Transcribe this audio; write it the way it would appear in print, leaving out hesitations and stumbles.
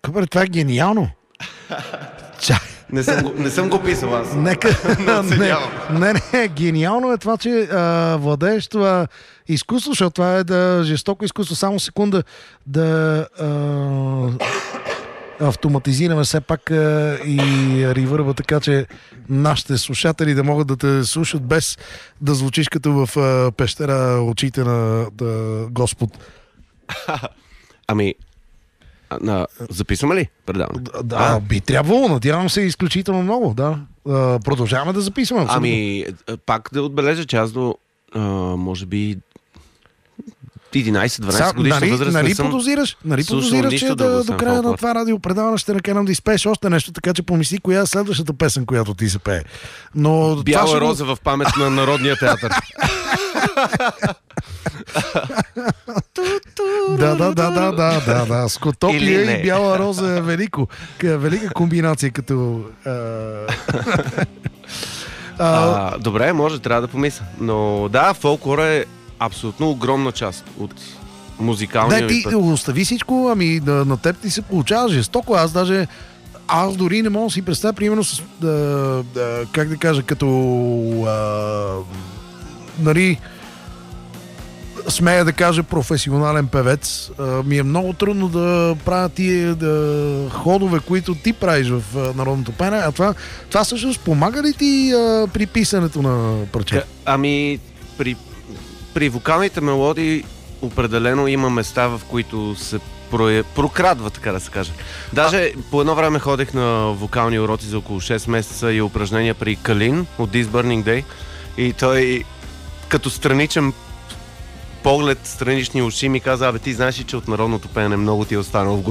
Добре, това е гениално. Не съм го писал аз. Нека... не, гениално е това, че владееш това изкуство, защото това е жестоко изкуство. Само секунда да автоматизираме все пак и ревърба, така че нашите слушатели да могат да те слушат без да звучиш като в пещера очите на Господ. Ами, записваме ли предаване? Да, би трябвало, надявам се изключително много, да. Продължаваме да записваме. Абсолютно. Ами, пак да отбележа, че аз до може би 11-12 годишна възраст нали не съм подозираш, че до края на това радиопредаване ще накарам да изпееш още нещо, така че помисли коя е следващата песен, която ти се пее. Но Бяла роза в памет на Народния театър. Да. Скотопия и бяла роза е велика комбинация като... Добре, трябва да помисля. Но да, фолклор е абсолютно огромна част от музикалния ти път. остави всичко, ами на теб ти се получава жестоко. Аз дори не мога да си представя, примерно с, как да кажа, като нали, смея да кажа професионален певец, ми е много трудно да правя тия ходове, които ти правиш в народното пеене. А това всъщност помага ли ти при писането на парчета? Ами, при вокалните мелодии определено има места, в които се прокрадва, така да се каже. Даже по едно време ходех на вокални уроци за около 6 месеца и упражнения при Калин от This Burning Day и той като страничен поглед, странични уши ми каза: ти знаеш ли, че от народното пеене много ти е останало в